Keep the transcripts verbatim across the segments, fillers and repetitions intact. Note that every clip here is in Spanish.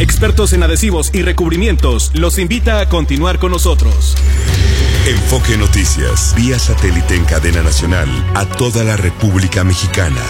expertos en adhesivos y recubrimientos, los invita a continuar con nosotros. Enfoque Noticias, vía satélite en cadena nacional a toda la República Mexicana.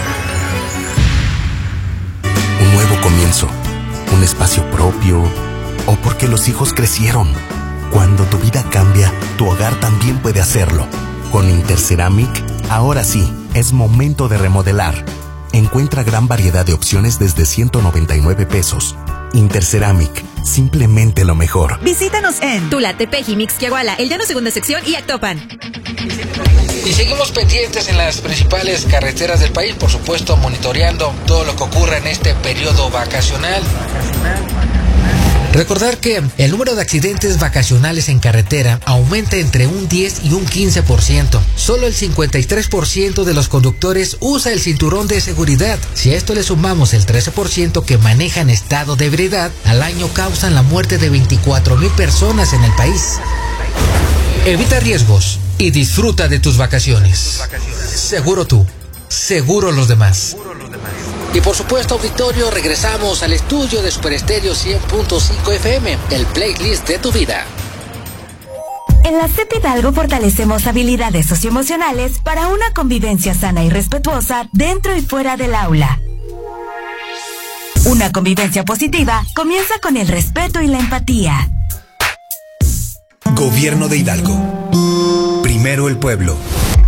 Un nuevo comienzo, un espacio propio, o porque los hijos crecieron. Cuando tu vida cambia, tu hogar también puede hacerlo. Con Interceramic, ahora sí, es momento de remodelar. Encuentra gran variedad de opciones desde ciento noventa y nueve pesos. Interceramic, simplemente lo mejor. Visítanos en Tula, Tepeji, Mixquiahuala, El Llano Segunda Sección y Actopan. Y seguimos pendientes en las principales carreteras del país, por supuesto, monitoreando todo lo que ocurre en este periodo vacacional. Recordar que el número de accidentes vacacionales en carretera aumenta entre un diez y un quince por ciento. Solo el cincuenta y tres por ciento de los conductores usa el cinturón de seguridad. Si a esto le sumamos el trece por ciento que maneja en estado de ebriedad, al año causan la muerte de veinticuatro mil personas en el país. Evita riesgos y disfruta de tus vacaciones. Seguro tú, seguro los demás. Y por supuesto, auditorio, regresamos al estudio de Super Estéreo cien punto cinco F M, el playlist de tu vida. En la C E P Hidalgo fortalecemos habilidades socioemocionales para una convivencia sana y respetuosa dentro y fuera del aula. Una convivencia positiva comienza con el respeto y la empatía. Gobierno de Hidalgo. Primero el pueblo.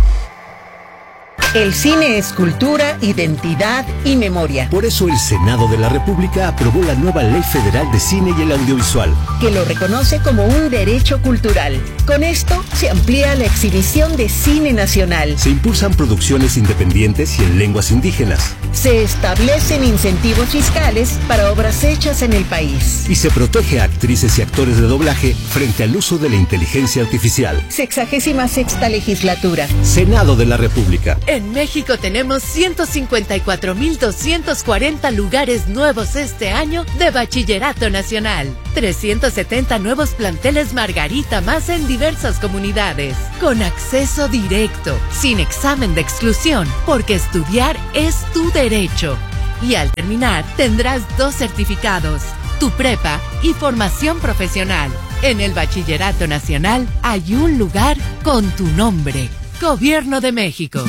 El cine es cultura, identidad y memoria. Por eso el Senado de la República aprobó la nueva Ley Federal de Cine y el Audiovisual, que lo reconoce como un derecho cultural. Con esto se amplía la exhibición de cine nacional. Se impulsan producciones independientes y en lenguas indígenas. Se establecen incentivos fiscales para obras hechas en el país. Y se protege a actrices y actores de doblaje frente al uso de la inteligencia artificial. Sexagésima sexta legislatura. Senado de la República. En México tenemos ciento cincuenta y cuatro mil doscientos cuarenta lugares nuevos este año de Bachillerato Nacional. trescientos setenta nuevos planteles Margarita más en diversas comunidades. Con acceso directo, sin examen de exclusión, porque estudiar es tu derecho. Y al terminar tendrás dos certificados, tu prepa y formación profesional. En el Bachillerato Nacional hay un lugar con tu nombre. Gobierno de México.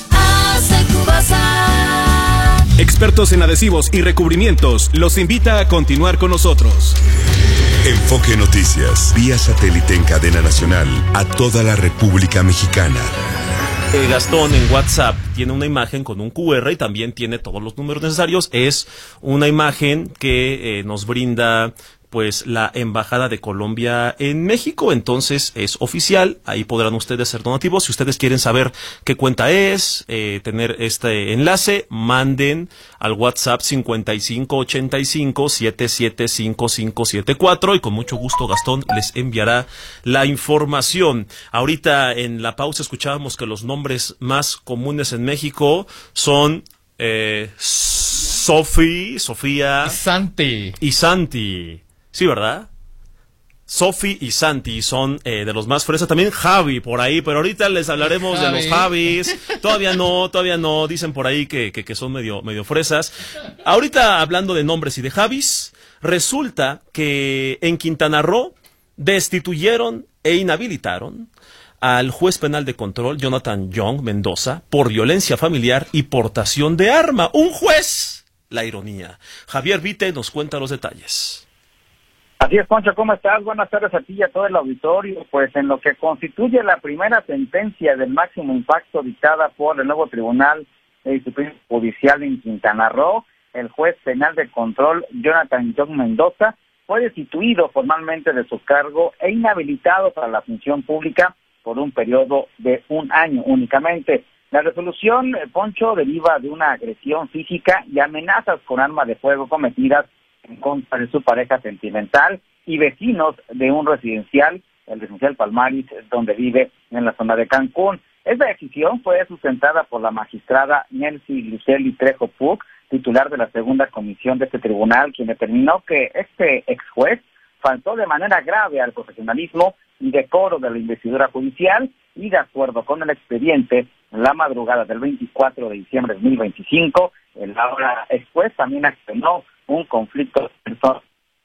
Expertos en adhesivos y recubrimientos, los invita a continuar con nosotros. Enfoque Noticias, vía satélite en cadena nacional a toda la República Mexicana. Eh, Gastón en WhatsApp tiene una imagen con un cu erre y también tiene todos los números necesarios. Es una imagen que eh, nos brinda pues la Embajada de Colombia en México, entonces es oficial, ahí podrán ustedes ser donativos. Si ustedes quieren saber qué cuenta es, eh, tener este enlace, manden al WhatsApp cincuenta y cinco ochenta y cinco setenta y siete cincuenta y cinco setenta y cuatro y con mucho gusto Gastón les enviará la información. Ahorita en la pausa escuchábamos que los nombres más comunes en México son eh, Sofi, Sofía y Santi. Y Santi. Sí, ¿verdad? Sofi y Santi son eh, de los más fresas. También Javi por ahí, pero ahorita les hablaremos Javi. de los Javis. Todavía no, todavía no. Dicen por ahí que, que, que son medio, medio fresas. Ahorita hablando de nombres y de Javis, resulta que en Quintana Roo destituyeron e inhabilitaron al juez penal de control Jonathan Young Mendoza por violencia familiar y portación de arma. Un juez. La ironía. Javier Vite nos cuenta los detalles. Así es, Poncho, ¿cómo estás? Buenas tardes a ti y a todo el auditorio. Pues en lo que constituye la primera sentencia del máximo impacto dictada por el nuevo Tribunal de Disciplina Judicial en Quintana Roo, el juez penal de control Jonathan Young Mendoza fue destituido formalmente de su cargo e inhabilitado para la función pública por un periodo de un año únicamente. La resolución, Poncho, deriva de una agresión física y amenazas con arma de fuego cometidas en contra de su pareja sentimental y vecinos de un residencial, el residencial Palmaris, donde vive en la zona de Cancún. Esta decisión fue sustentada por la magistrada Nelcy Luceli Trejo Puc, titular de la segunda comisión de este tribunal, quien determinó que este ex juez faltó de manera grave al profesionalismo y decoro de la investidura judicial y, de acuerdo con el expediente, la madrugada del veinticuatro de diciembre de dos mil veinticinco. El ahora ex juez también accionó un conflicto personal.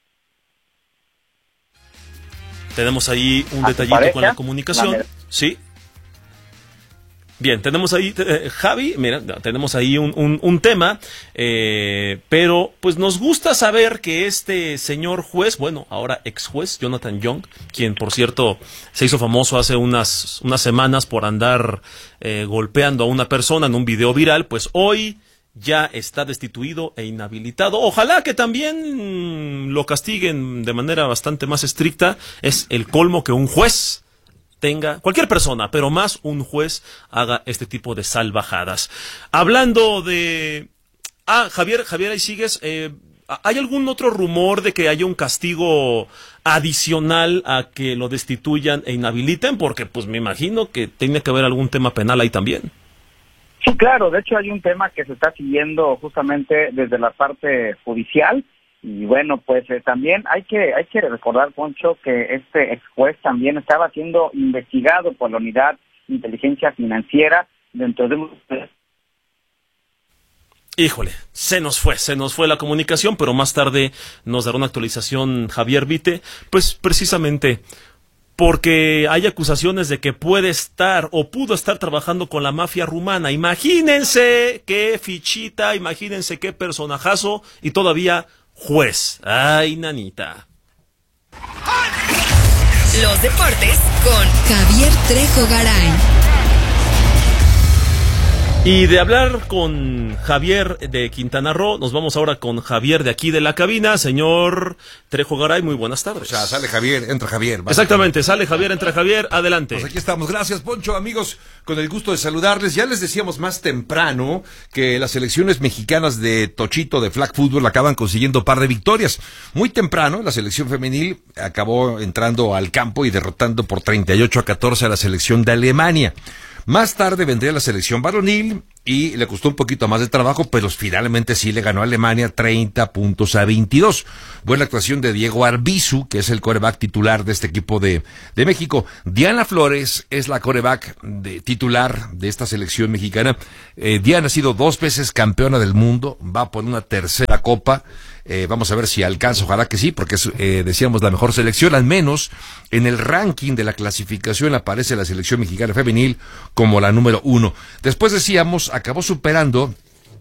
Tenemos ahí un detallito pareja, con la comunicación. La... Sí. Bien, tenemos ahí, eh, Javi, mira, tenemos ahí un, un, un tema, eh, pero pues nos gusta saber que este señor juez, bueno, ahora ex juez, Jonathan Young, quien por cierto se hizo famoso hace unas, unas semanas por andar eh, golpeando a una persona en un video viral, pues hoy ya está destituido e inhabilitado. Ojalá que también lo castiguen de manera bastante más estricta. Es el colmo que un juez tenga, cualquier persona, pero más un juez haga este tipo de salvajadas. Hablando de... Ah, Javier, Javier, ahí sigues. Eh, ¿Hay algún otro rumor de que haya un castigo adicional a que lo destituyan e inhabiliten? Porque pues me imagino que tiene que haber algún tema penal ahí también. Sí, claro, de hecho hay un tema que se está siguiendo justamente desde la parte judicial y bueno, pues eh, también hay que hay que recordar, Poncho, que este ex juez también estaba siendo investigado por la Unidad de Inteligencia Financiera dentro de un... Híjole, se nos fue, se nos fue la comunicación, pero más tarde nos dará una actualización Javier Vite, pues precisamente porque hay acusaciones de que puede estar o pudo estar trabajando con la mafia rumana. Imagínense qué fichita, imagínense qué personajazo y todavía juez. Ay, nanita. Los deportes con Javier Trejo Garay. Y de hablar con Javier de Quintana Roo, nos vamos ahora con Javier de aquí de la cabina. Señor Trejo Garay, muy buenas tardes. O sea, sale Javier, entra Javier. Exactamente, sale Javier, entra Javier, adelante. Pues aquí estamos, gracias Poncho, amigos, con el gusto de saludarles. Ya les decíamos más temprano que las selecciones mexicanas de Tochito, de Flag Football, acaban consiguiendo par de victorias. Muy temprano, la selección femenil acabó entrando al campo y derrotando por treinta y ocho a catorce a la selección de Alemania. Más tarde vendría la selección varonil y le costó un poquito más de trabajo, pero finalmente sí le ganó a Alemania treinta puntos a veintidós. Buena actuación de Diego Arbizu, que es el quarterback titular de este equipo de, de México. Diana Flores es la quarterback de, titular de esta selección mexicana. Eh, Diana ha sido dos veces campeona del mundo, va por una tercera copa. Eh, vamos a ver si alcanza, ojalá que sí, porque es, eh, decíamos, la mejor selección, al menos en el ranking de la clasificación aparece la selección mexicana femenil como la número uno. Después decíamos, acabó superando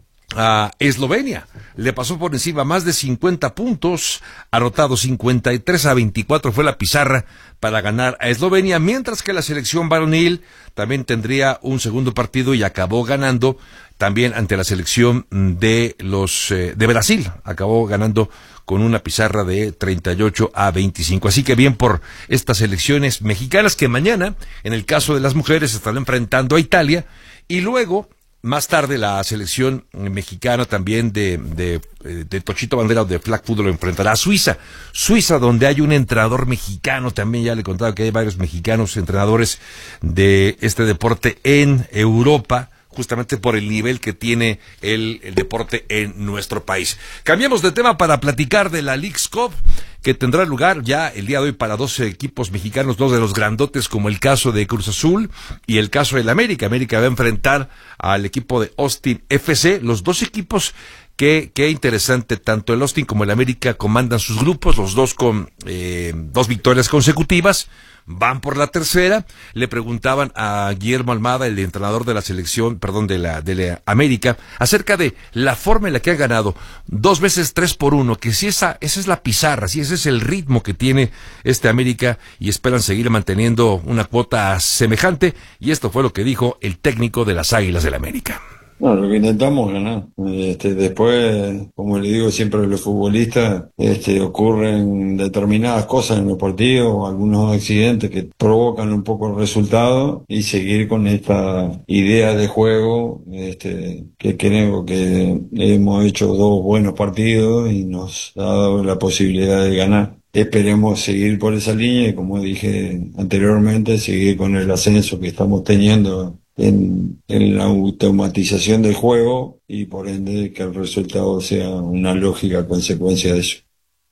a Eslovenia, le pasó por encima más de cincuenta puntos, anotado cincuenta y tres a veinticuatro fue la pizarra para ganar a Eslovenia, mientras que la selección varonil también tendría un segundo partido y acabó ganando también ante la selección de los eh, de Brasil, acabó ganando con una pizarra de treinta y ocho a veinticinco. Así que bien por estas selecciones mexicanas que mañana, en el caso de las mujeres, están enfrentando a Italia y luego más tarde la selección mexicana también de, de, de Tochito Bandera o de Flag Football lo enfrentará a Suiza. Suiza, donde hay un entrenador mexicano, también ya le contaba que hay varios mexicanos entrenadores de este deporte en Europa, justamente por el nivel que tiene el, el deporte en nuestro país. Cambiamos de tema para platicar de la Leagues Cup, que tendrá lugar ya el día de hoy para dos equipos mexicanos, dos de los grandotes, como el caso de Cruz Azul y el caso del América. América va a enfrentar al equipo de Austin F C, los dos equipos que, qué interesante, tanto el Austin como el América comandan sus grupos, los dos con eh, dos victorias consecutivas. Van por la tercera. Le preguntaban a Guillermo Almada, el entrenador de la selección, perdón, de la, de la América, acerca de la forma en la que han ganado dos veces tres por uno, que si esa, esa es la pizarra, si ese es el ritmo que tiene este América y esperan seguir manteniendo una cuota semejante. Y esto fue lo que dijo el técnico de las Águilas del América. Bueno, lo que intentamos es ganar. Este, después, como le digo siempre a los futbolistas, este, ocurren determinadas cosas en los partidos, algunos accidentes que provocan un poco el resultado y seguir con esta idea de juego, este, que creo que hemos hecho dos buenos partidos y nos ha dado la posibilidad de ganar. Esperemos seguir por esa línea y, como dije anteriormente, seguir con el ascenso que estamos teniendo en, en la automatización del juego y por ende que el resultado sea una lógica consecuencia de eso.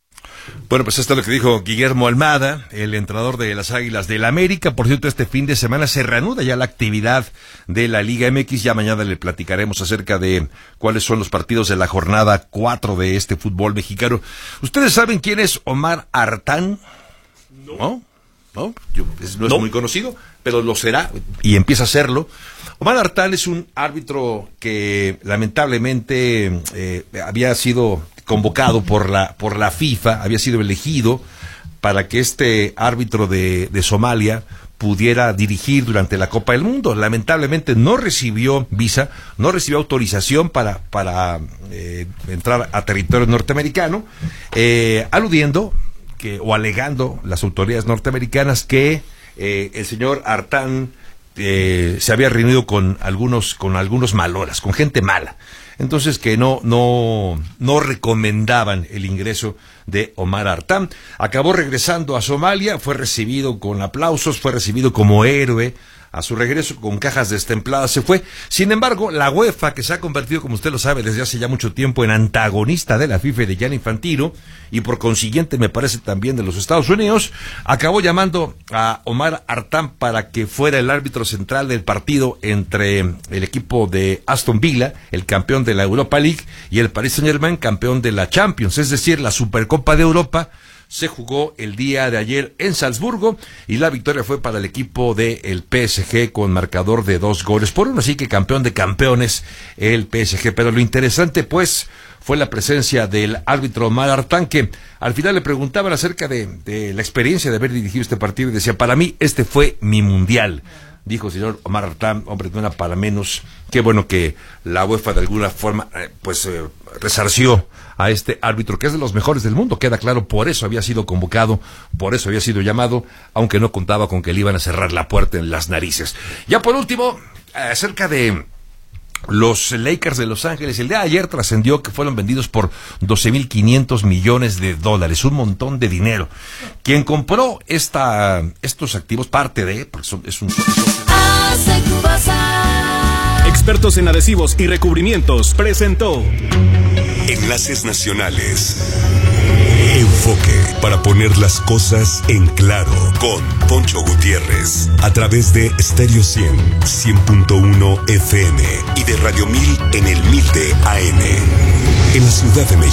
Bueno, pues esto es lo que dijo Guillermo Almada, el entrenador de las Águilas del América. Por cierto, este fin de semana se reanuda ya la actividad de la Liga M X. Ya mañana le platicaremos acerca de cuáles son los partidos de la jornada cuatro de este fútbol mexicano. ¿Ustedes saben quién es Omar Artán? No. ¿No? Yo, es, no es no. muy conocido, pero lo será y empieza a serlo. Omar Artán es un árbitro que lamentablemente eh, había sido convocado por la por la FIFA, había sido elegido para que este árbitro de, de Somalia pudiera dirigir durante la Copa del Mundo. Lamentablemente no recibió visa, no recibió autorización para para eh, entrar a territorio norteamericano, eh, aludiendo que o alegando las autoridades norteamericanas que eh, el señor Artán eh, se había reunido con algunos con algunos maloras, con gente mala. Entonces que no no no recomendaban el ingreso de Omar Artán. Acabó regresando a Somalia, fue recibido con aplausos, fue recibido como héroe. A su regreso con cajas destempladas se fue. Sin embargo, la UEFA, que se ha convertido, como usted lo sabe, desde hace ya mucho tiempo en antagonista de la FIFA y de Gianni Infantino, y por consiguiente me parece también de los Estados Unidos, acabó llamando a Omar Artán para que fuera el árbitro central del partido entre el equipo de Aston Villa, el campeón de la Europa League, y el Paris Saint-Germain, campeón de la Champions, es decir, la Supercopa de Europa. Se jugó el día de ayer en Salzburgo y la victoria fue para el equipo del P S G con marcador de dos goles por uno, así que campeón de campeones el P S G. Pero lo interesante pues fue la presencia del árbitro Omar Artán, que al final le preguntaban acerca de, de la experiencia de haber dirigido este partido y decía: para mí este fue mi mundial. Dijo el señor Omar Artán, hombre, no era para menos. Qué bueno que la UEFA de alguna forma eh, pues eh, resarció a este árbitro, que es de los mejores del mundo, queda claro, por eso había sido convocado, por eso había sido llamado, aunque no contaba con que le iban a cerrar la puerta en las narices. Ya por último, acerca de los Lakers de Los Ángeles, el día de ayer trascendió que fueron vendidos por doce mil quinientos millones de dólares, un montón de dinero. Quien compró esta, estos activos, parte de, porque son, es un... Expertos en adhesivos y recubrimientos presentó Enlaces Nacionales. Enfoque para poner las cosas en claro con Poncho Gutiérrez a través de Stereo cien, cien punto uno F M y de Radio mil en el mil de A M en la Ciudad de México.